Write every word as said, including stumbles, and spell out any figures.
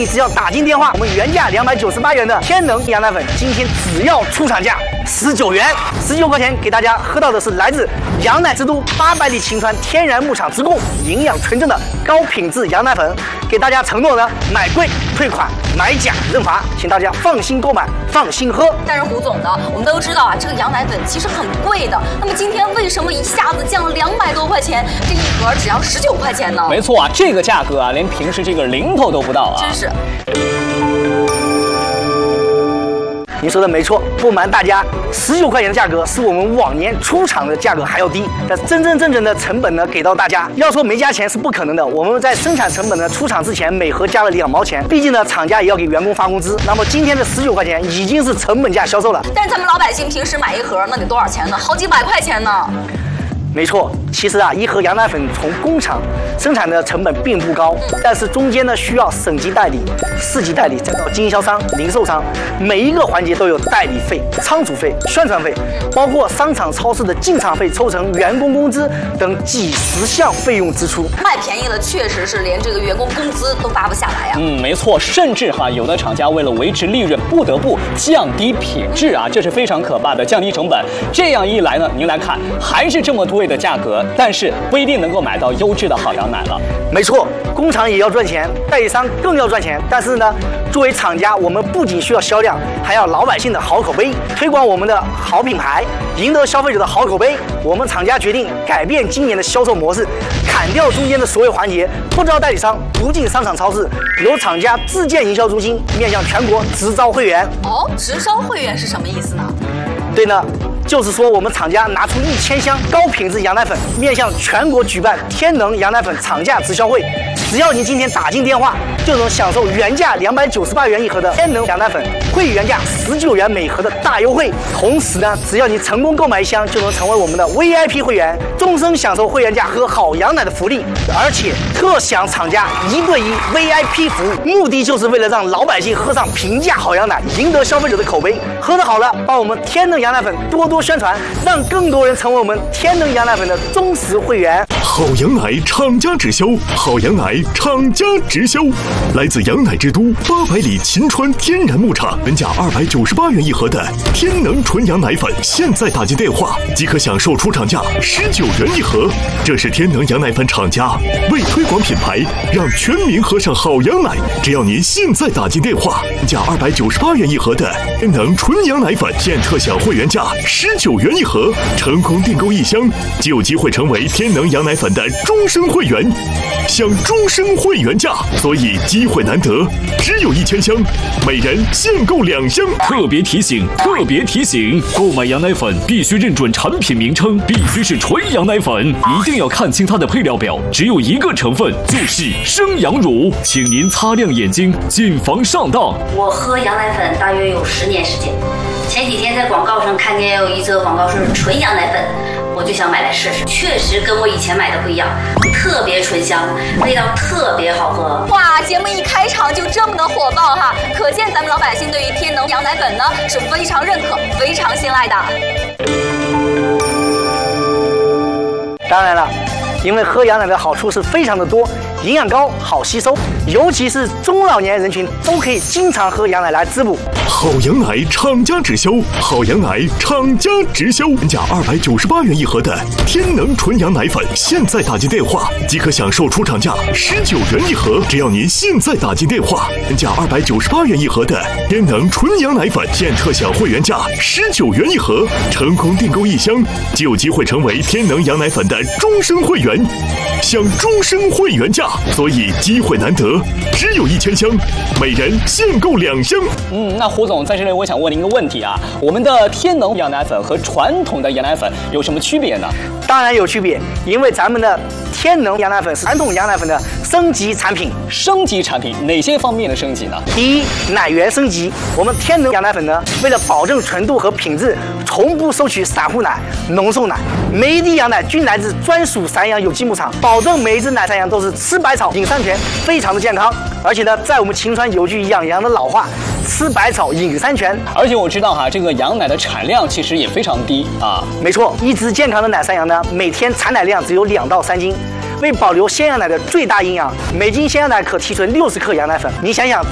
你只要打进电话，我们原价两百九十八元的天能羊奶粉，今天只要出厂价十九元，十九块钱给大家喝到的是来自羊奶之都八百里秦川天然牧场直供、营养纯正的高品质羊奶粉。给大家承诺呢，买贵退款，买假认罚，请大家放心购买，放心喝。 但是胡总呢，我们都知道啊，这个羊奶粉其实很贵的。那么今天为什么一下子降了两百多块钱，这一盒只要十九块钱呢？ 没错啊，这个价格啊，连平时这个零头都不到啊！ 真是。 您说的没错，不瞒大家，十九块钱的价格是我们往年出厂的价格还要低，但是真真正正的成本呢给到大家，要说没加钱是不可能的。我们在生产成本呢出厂之前每盒加了两毛钱，毕竟呢厂家也要给员工发工资。那么今天的十九块钱已经是成本价销售了。 但是咱们老百姓平时买一盒那得多少钱呢？好几百块钱呢。 没错，其实啊，一盒羊奶粉从工厂生产的成本并不高，但是中间呢需要省级代理、市级代理，再到经销商、零售商，每一个环节都有代理费、仓储费、宣传费，包括商场、超市的进场费、抽成、员工工资等几十项费用支出。 卖便宜了，确实是连这个员工工资都发不下来呀、啊。 嗯，没错，甚至哈，有的厂家为了维持利润，不得不降低品质啊，这是非常可怕的，降低成本。这样一来呢，您来看，还是这么多。的价格，但是不一定能够买到优质的好羊奶了。 没错，工厂也要赚钱，代理商更要赚钱。但是呢，作为厂家，我们不仅需要销量，还要老百姓的好口碑，推广我们的好品牌，赢得消费者的好口碑。我们厂家决定改变今年的销售模式，砍掉中间的所有环节，不招代理商，不进商场超市，由厂家自建营销中心，面向全国直招会员。 哦，直招会员是什么意思呢？ 对呢。就是说，我们厂家拿出一千箱高品质羊奶粉，面向全国举办天能羊奶粉厂价直销会。只要您今天打进电话，就能享受原价两百九十八元一盒的天能羊奶粉，会原价十九元每盒的大优惠。同时呢，只要你成功购买一箱，就能成为我们的 V I P 会员，终身享受会员价喝好羊奶的福利，而且特享厂家一对一 V I P 服务。目的就是为了让老百姓喝上平价好羊奶，赢得消费者的口碑。喝得好了，帮我们天能羊奶粉多多宣传，让更多人成为我们天能羊奶粉的忠实会员。 好羊奶厂家直销，好羊奶厂家直销，来自羊奶之都八百里秦川天然牧场，原价二百九十八元一盒的天能纯羊奶粉，现在打进电话即可享受出厂价十九元一盒。这是天能羊奶粉厂家为推广品牌，让全民喝上好羊奶。只要您现在打进电话，价二百九十八元一盒的天能纯羊奶粉，现特享会员价十九元一盒。成功订购一箱，就有机会成为天能羊奶粉的终身会员，享终身会员价，所以机会难得，只有一千箱，每人限购两箱。 特别提醒，特别提醒，购买羊奶粉必须认准产品名称，必须是纯羊奶粉，一定要看清它的配料表，只有一个成分，就是生羊乳，请您擦亮眼睛，谨防上当。 我喝羊奶粉大约有十年时间，前几天在广告上看见有一则广告是纯羊奶粉，我就想买来试试，确实跟我以前买的不一样，特别醇香，味道特别好喝。 哇，节目一开场就这么的火爆哈，可见咱们老百姓对于天能羊奶粉呢是非常认可、非常信赖的。 当然了，因为喝羊奶的好处是非常的多，营养高，好吸收，尤其是中老年人群都可以经常喝羊奶来滋补。 好羊奶厂家直销，好羊奶厂家直销，原价二百九十八元一盒的天能纯羊奶粉，现在打进电话即可享受出厂价十九元一盒。只要您现在打进电话，原价二百九十八元一盒的天能纯羊奶粉，现特享会员价十九元一盒。成功订购一箱，就有机会成为天能羊奶粉的终身会员，享终身会员价，所以机会难得，只有一千箱，每人限购两箱。 嗯，那胡总在这里，我想问您一个问题啊，我们的天能羊奶粉和传统的羊奶粉有什么区别呢？ 当然有区别，因为咱们的天能羊奶粉是传统羊奶粉的升级产品。 升级产品哪些方面的升级呢？ 第一，奶源升级。我们天能羊奶粉呢，为了保证纯度和品质，从不收取散户奶、浓缩奶，每一滴羊奶均来自专属散养有机牧场，保证每一只奶散羊都是吃百草、饮山泉，非常的健康。而且呢，在我们秦川有句养羊的老话，吃百草饮山泉。 而且我知道哈，这个羊奶的产量其实也非常低啊。 没错，一只健康的奶山羊呢，每天产奶量只有两到三斤。为保留鲜羊奶的最大营养，每斤鲜羊奶可提纯六十克羊奶粉。你想想，